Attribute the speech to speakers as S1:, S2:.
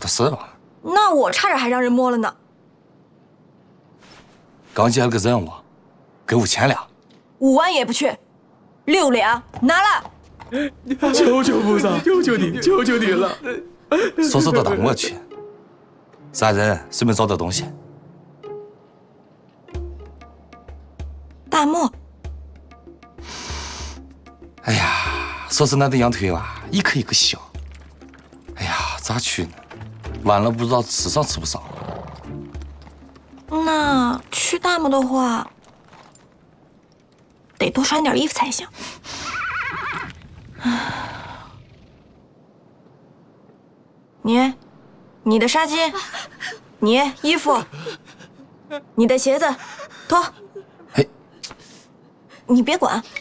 S1: 事了。
S2: 那我差点还让人摸了呢。
S1: 刚接了个任务，给5000两。
S2: 5万也不去，6两拿了。
S3: 求求菩萨，求求你，求求你了！
S1: 说是都当我去，杀人随便找点东西。
S2: 大木，
S1: 哎呀，说是那对羊腿吧，一颗一颗香。哎呀，咋去呢？完了不知道吃上吃不上。
S2: 那去大木的话，得多穿点衣服才行。你的纱巾，你衣服，你的鞋子，脱。
S1: 嘿，
S2: 你别管，